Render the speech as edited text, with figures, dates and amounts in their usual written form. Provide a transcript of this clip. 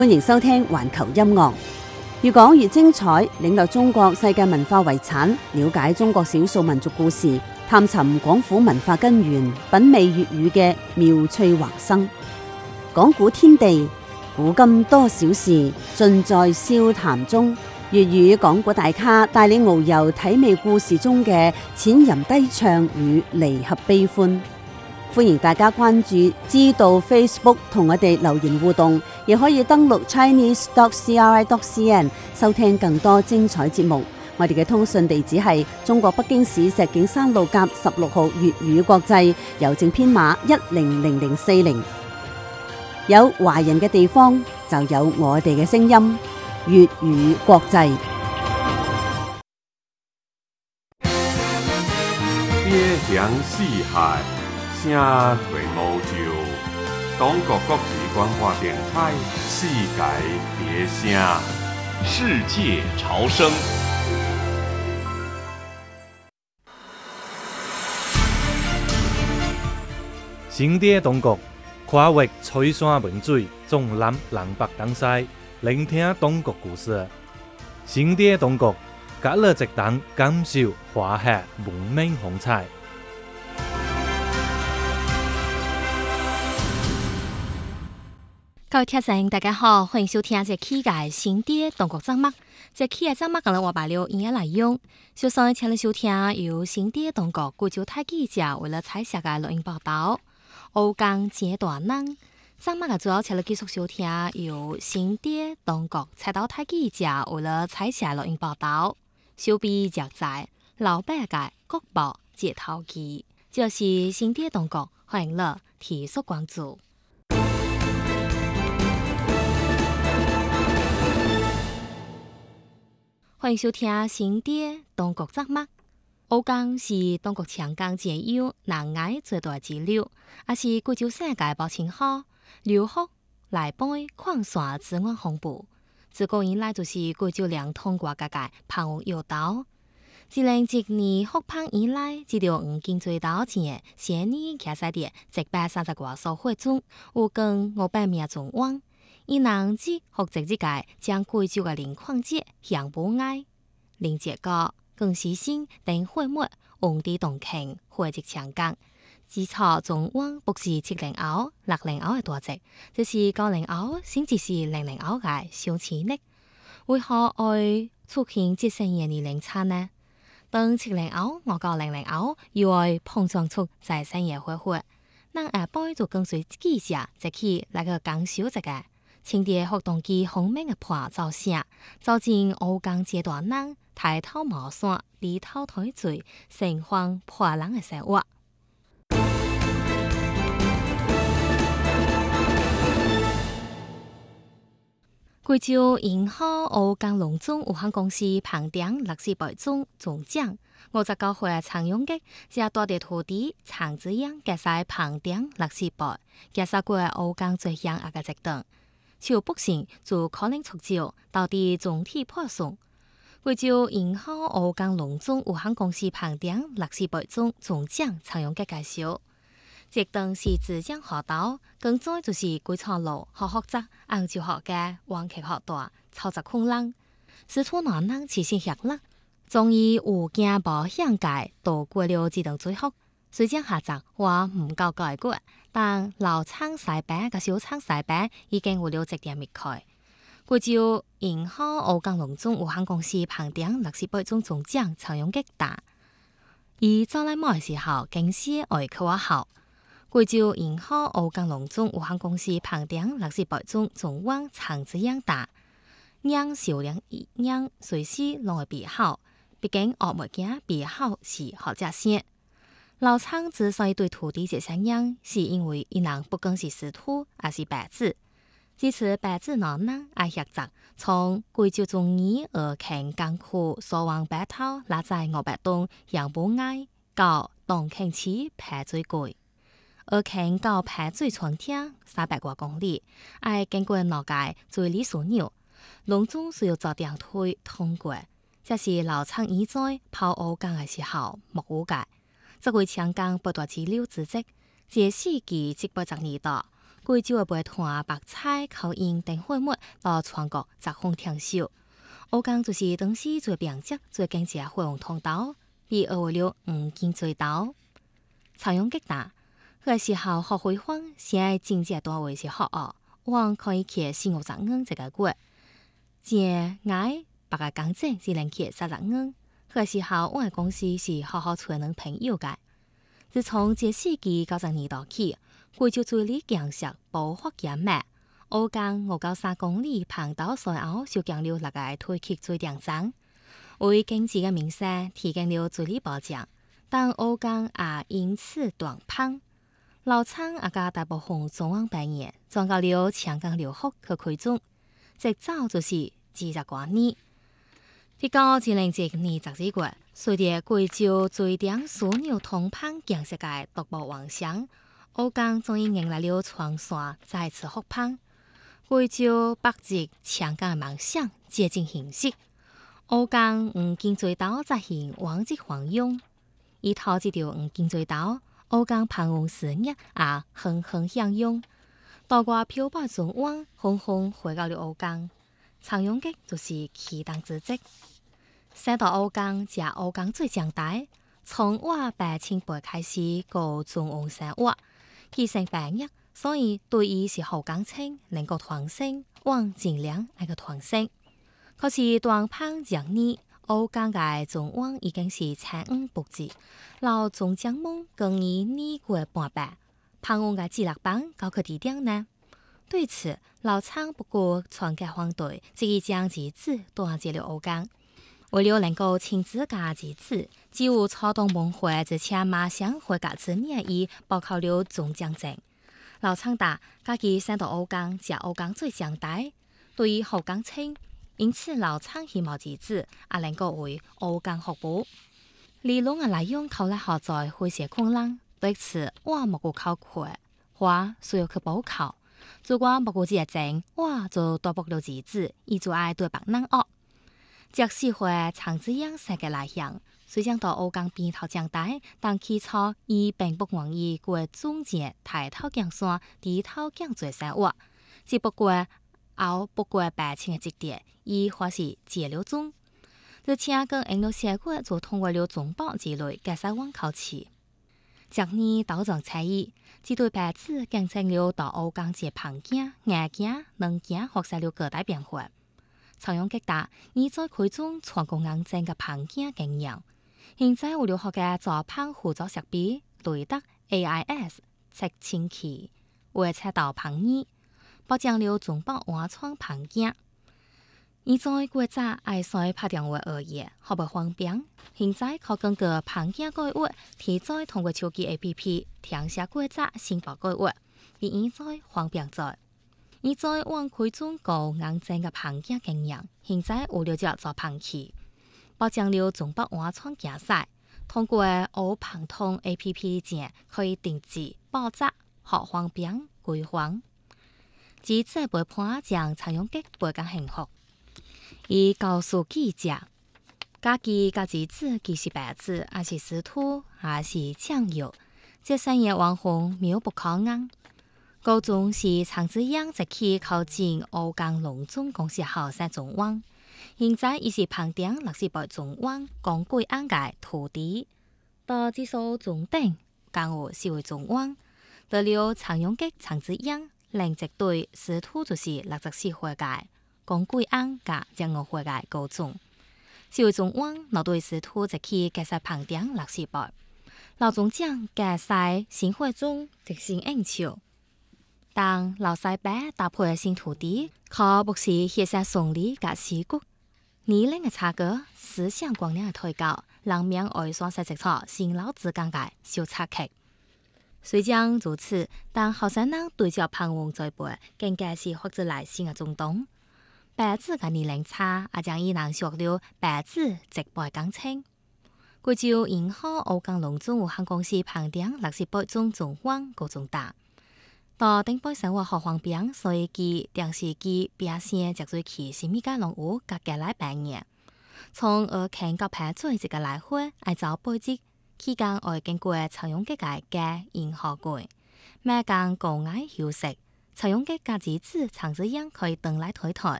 歡迎收聽環球音樂，越講越精彩，領略中國世界文化遺產，了解中國少數民族故事，探尋廣府文化根源，品味粵語嘅妙趣橫生。講古天地，古今多少事，盡在笑談中。粵語講古大咖帶你遨遊體味故事中嘅淺吟低唱與離合悲歡。歡迎大家關注知道 Facebook 同我哋留言互動，亦可以登錄 chinese.cri.cn 收聽更多精彩節目。我哋嘅通訊地址係中國北京市石景山路甲16號粵語國際，郵政編碼100040。有華人嘅地方就有我哋嘅聲音，粵語國際。 邊疆四海，聲退無就。中國國際關華電台，世界別聲， 世界潮生。 新的中國，跨越翠山文水，縱覽南北東西，聆聽中國故事。新的中國，隔了一檔感受華夏文明風采。 各位聽眾，大家好，歡迎收聽這期嘅新的中國節目。這期嘅節目講了我把了音樂來用。首先請你收聽由新的中國貴州大記者為了採寫嘅錄音報道。歐江接大人，節目嘅主要請你繼續收聽由新的中國採導大記者為了採寫錄音報道。手臂腳仔，老白嘅國寶街頭記，就是新的中國，歡迎你提速關注。歡迎收聽新的中國節目。歐江是中國長江前游南岸最大支流，也是貴州省嘅保稱號，流域內背礦山資源豐富。自古以來就是貴州兩通國家嘅澎湖要道。2010年復澎以來，這條黃金隧道前先年開設的130多所會中，有近500名中央。伊能至學籍之界，將貴州嘅磷礦節向不愛，連結個更是新等會末皇帝動慶會籍長江，指錯中央不是70後、60後嘅大籍，就是90後甚至是00後嘅小錢力。為何愛促進節成年齡差呢？當70後我到00後又愛碰撞出在生嘢會會，那下輩就跟隨記者即去來個講小隻嘅。青地活動機紅名嘅破造聲，造進歐江街大人抬頭毛線，低頭抬嘴，成荒破人嘅生活。貴州銀河歐江農總有限公司彭頂60倍總總獎，59歲常用嘅只大地土地長子樣嘅晒彭頂60倍，介紹過歐江最響阿嘅職等。超北省就可能出招，到底總體破損。貴州銀河歐江農總有限公司彭頂60倍總總獎常用嘅介紹。職等是自將學道，更再就是貴倉路學學習按照學嘅黃劇學大操作困難，使土難能持續學啦。終於有驚保險界度過了這等最後，雖將下集話唔夠改過。但老倉西北嘅小倉西北已經有了1點滅開。貴州銀河歐江農總有限公司彭頂60倍總總獎常用極大，而早來冇嘅時候更是外科話好。貴州銀河歐江農總有限公司彭頂60倍總總網長子樣大，讓少量讓隨時攏會比好，畢竟學物件比好是學者先。老倉之所以對土地這相樣，是因為伊人不光是識土，而是白紙。支持白紙難呢，愛學習從貴州中醫而勤艱苦，所望白頭拉在500棟，養不愛到東傾起排最貴。而勤到排最長聽300多公里，愛經過農界最理所牛，農總需要早點推通過，這是老倉以在跑歐江嘅時候冇誤解。這位長江不斷支流之職，這4期700年代， 貴州嘅陪團白菜、口音等會幕到全國集空聽秀。歐江就是當時最平質、最經濟嘅會紅通道，被譽為了黃金隧道。常用極大，嗰時候學會方先係經濟單位是學學，往可以去4-5元一個月，正挨白個工錢只能去30元。嗰時候我嘅公司是好好找人朋友嘅。自從這世紀90年代起，貴州水利建設步伐減慢，歐江5.3公里盤道賽後就建了6個推曲水電站，為經濟嘅民生提供了水利保障。但歐江也因此斷棒，老廠也甲大部分中央畢業，轉到了長江留學去開種，最早就是20多年。直到2010年10月，隨着貴州水電樞紐通棒建設嘅獨步完成，歐江終於迎來了全線再次復棒。貴州北至長江嘅夢想接近現實，歐江黃金隧道執行往績環用。依套這條黃金隧道，歐江盼望事業也恆恆享用。多個漂泊中央，紛紛回到了歐江，常用嘅就是期待之職。先到歐江，食歐江最強大，從我8千輩開始過中央生活，起成8日，所以對伊是好感情，能夠團升，往盡量那個團升。可是斷棒10年。歐江嘅中央已經是殘五不治，老中將夢更以2月半白，盼望嘅自立班搞去地點呢？對此，老廠不顧全國反對，執意將機子斷接了歐江。為了能夠親自嘅機子，只有操動門會之前馬上回家之年已報考了中將證。老廠打家己先到歐江，食歐江最強大，對於好感情。因此，老廠希望機子也能夠為歐江服務。理論嘅內容考慮學在會寫困難，對此我冇顧考慮，我需要去補考。如果冇顧這個證，我就奪不了機子，伊就愛對別人惡。即使會長子樣世界來向，雖然到歐江邊頭長大，但起初伊並不願意過中間抬頭降山、低頭降最生活，只不過後不過8千嘅積點，伊或是節流中。而且跟印度社會就通過了中保之類嘅使往考試。昨年倒狀差異，這對白子競爭了到歐江嘅旁鏡、眼鏡、能鏡學習了各大變化。常用極大，伊在開中全國硬證嘅旁鏡經驗。現在有了學嘅造棒輔助設備，雷達、AIS、測清器、會測導旁耳。保障了中保安窗旁鏡，伊在國早愛使拍電話而言，好不方便。現在可根據旁鏡改劃，提早通過手機 APP 填寫國早申報改劃，比現在方便在。伊在往開中高硬證嘅旁鏡經驗，現在有了隻造棒器，保障了中保安窗競賽。通過歐旁通 APP 前可以定制爆炸，好方便歸還。機子陪伴將常用嘅陪更幸福，伊告訴記者，家己個機子既是白紙，還是石土，還是醬油，這三樣網紅妙不可言。高中是長子樣直去靠近歐江農總公司後山中央，現在伊是旁頂60倍中央公貴安嘅土地，到這所中頂江湖視為中央，得了常用嘅長子樣。另一對石土就是64歲嘅公貴安甲15歲嘅高中，視為中央那對石土就去介紹旁頂60倍，老中將介紹新會中直線應潮，但老西北搭配新土地，可不是協商送禮甲事故，年齡嘅差距、思想觀念嘅推高，人民愛雙實際錯新老之間嘅小插曲。雖然如此，但後生人對照盼望栽培，更加是發自內心嘅衝動。白子嘅年齡差，也將伊人學了白子直背感情。貴州銀河歐江農總有限公司旁頂60倍中中灣高中大，到頂背生活好方便，所以佢電視機變聲脊椎期是咪家農務甲家來半年，從而看到排水一個來回，愛找背脊。期間，我經過常用嘅嘅銀河館，每間高矮休息， 採用嘅假紙子長子樣可以登來台台。